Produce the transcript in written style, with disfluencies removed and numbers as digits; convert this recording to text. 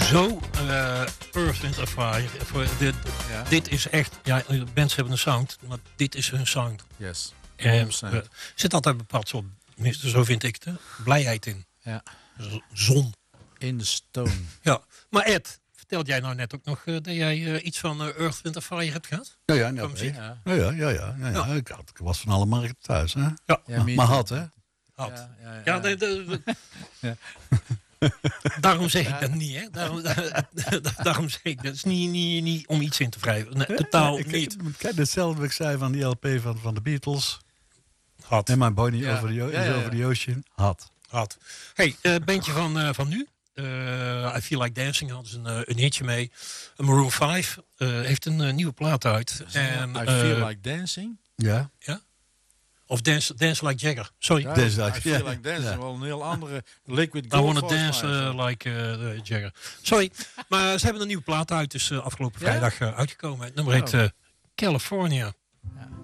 Zo, Earth, Wind & Fire. Dit is echt... Ja, bands hebben een sound, maar dit is hun sound. Yes. Er zit altijd een bepaald soort, tenminste zo vind ik het, blijheid in. Ja. Zon. In de stone. Ja, maar Ed, vertelde jij nou net ook nog dat jij iets van Earth, Wind & Fire hebt gehad? Ja. Ik was van alle markten thuis, hè? Ja. Maar had, hè? Had. Daarom zeg ik dat niet, hè? Daarom zeg ik dat. Het is niet om iets in te wrijven. Nee, totaal niet. Kijk, hetzelfde wat ik zei van die LP van de Beatles. Had. En mijn Bonnie over the Ocean. Had. Hey, bandje van nu. I Feel Like Dancing hadden ze een hitje mee. Maroon 5 heeft een nieuwe plaat uit. En, I Feel Like Dancing? Ja. Of Dance Like Jagger. Sorry. Ja, I Feel Like Dancing. Wel een heel andere Liquid I Gold. Wanna Dance Like Jagger. Sorry. Maar ze hebben een nieuwe plaat uit. Dus afgelopen vrijdag uitgekomen. Het nummer heet California. Ja.